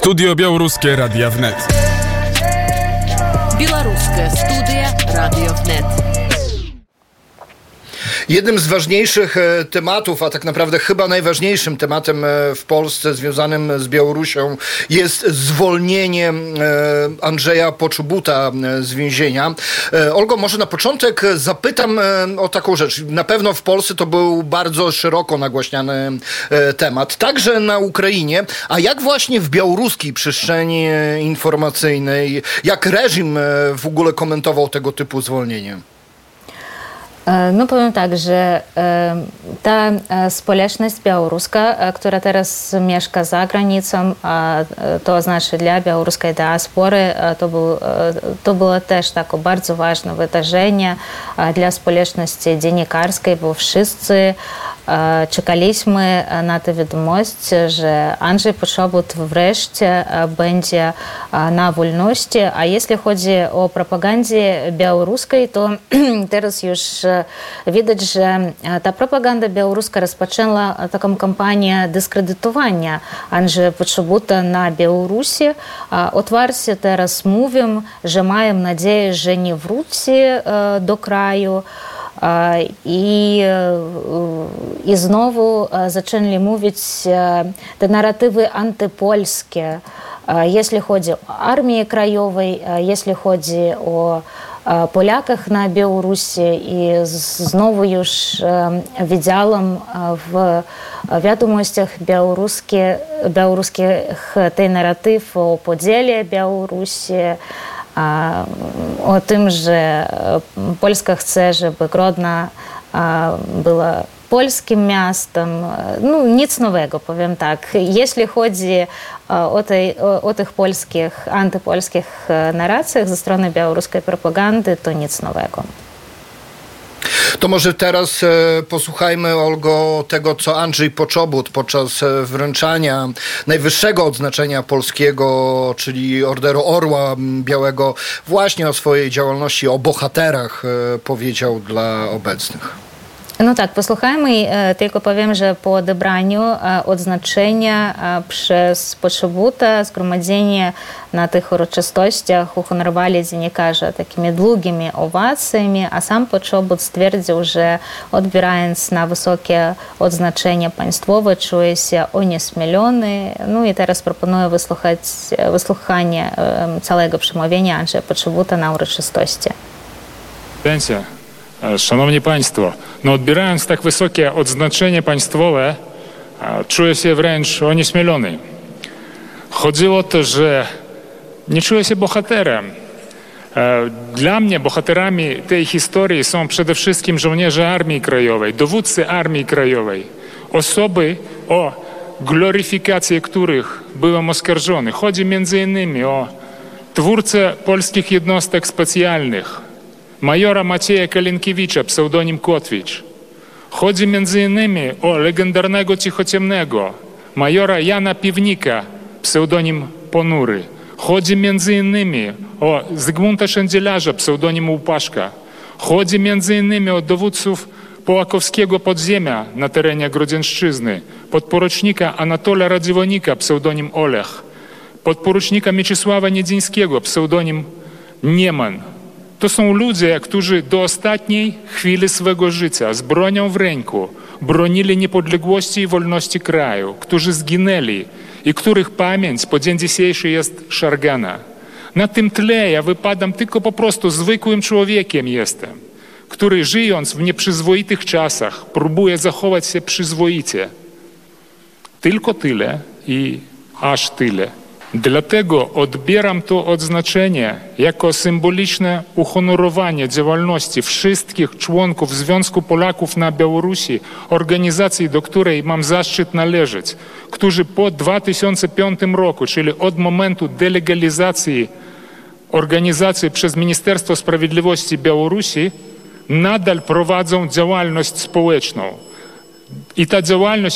Studio Białoruskie Radia Wnet. Białoruskie Studio Radio Wnet. Jednym z ważniejszych tematów, a tak naprawdę chyba najważniejszym tematem w Polsce związanym z Białorusią jest zwolnienie Andrzeja Poczobuta z więzienia. Olgo, może na początek zapytam o taką rzecz. Na pewno w Polsce to był bardzo szeroko nagłaśniany temat, także na Ukrainie. A jak właśnie w białoruskiej przestrzeni informacyjnej, jak reżim w ogóle komentował tego typu zwolnienie? No powiem tak, że ta społeczność białoruska, która teraz mieszka za granicą, to znaczy dla białoruskiej diaspory, to było też takie bardzo ważne wydarzenie dla społeczności dziennikarskiej, bo wszyscy czekaliśmy na tę wiadomość, że Andrzej Poczobut wreszcie będzie na wolności. A jeśli chodzi o propagandę białoruską, to teraz już widać, że ta propaganda białoruska rozpoczęła taką kampanię dyskredytowania Andrzeja Poczobuta na Białorusi. Otwarcie teraz mówią, że mają nadzieję, że nie wróci do kraju. I znowu zaczęli mówić te narratywy antypolskie, jeśli chodzi o armię krajową, jeśli chodzi o Polakach na Białorusi. I znowu już widziałam w wiadomościach białoruskich ten narratyw o podziale Białorusi, o tym, że Polska chce, żeby Grodno była polskim miastem. No, nic nowego, powiem tak. Jeśli chodzi o tych polskich, antypolskich narracjach ze strony białoruskiej propagandy, to nic nowego. To może teraz posłuchajmy, Olgo, tego, co Andrzej Poczobut podczas wręczania najwyższego odznaczenia polskiego, czyli Orderu Orła Białego, właśnie o swojej działalności, o bohaterach powiedział dla obecnych. No tak, posłuchajmy, tylko powiem, że po odebraniu odznaczenia przez Poczobuta zgromadzenie na tych uroczystościach uhonorowali dziennikarza takimi długimi owacjami, a sam Poczobut stwierdził, że odbierając na wysokie odznaczenie państwowe czuje się onieśmielony. No i teraz proponuję wysłuchanie całego przemówienia Andrzeja Poczobuta na uroczystości. Szanowni Państwo, no odbierając tak wysokie odznaczenie państwowe, czuję się wręcz onieśmielony. Chodziło o to, że nie czuję się bohaterem. Dla mnie bohaterami tej historii są przede wszystkim żołnierze Armii Krajowej, dowódcy Armii Krajowej, osoby, o gloryfikację których byłem oskarżony. Chodzi między innymi o twórcę polskich jednostek specjalnych, majora Macieja Kalinkiewicza, pseudonim Kotwicz. Chodzi między innymi o legendarnego Cichociemnego, majora Jana Piwnika, pseudonim Ponury. Chodzi między innymi o Zygmunta Szędzielarza, pseudonim Łupaszka. Chodzi między innymi o dowódców połakowskiego podziemia na terenie Grodzieńszczyzny, podporucznika Anatola Radziwonika, pseudonim Olech, podporucznika Mieczysława Niedzińskiego, pseudonim Nieman. To są ludzie, którzy do ostatniej chwili swego życia z bronią w ręku bronili niepodległości i wolności kraju, którzy zginęli i których pamięć po dzień dzisiejszy jest szargana. Na tym tle ja wypadam tylko po prostu zwykłym człowiekiem jestem, który żyjąc w nieprzyzwoitych czasach próbuje zachować się przyzwoicie. Tylko tyle i aż tyle. Dlatego odbieram to odznaczenie jako symboliczne uhonorowanie działalności wszystkich członków Związku Polaków na Białorusi, organizacji, do której mam zaszczyt należeć, którzy po 2005 roku, czyli od momentu delegalizacji organizacji przez Ministerstwo Sprawiedliwości Białorusi, nadal prowadzą działalność społeczną. I ta działalność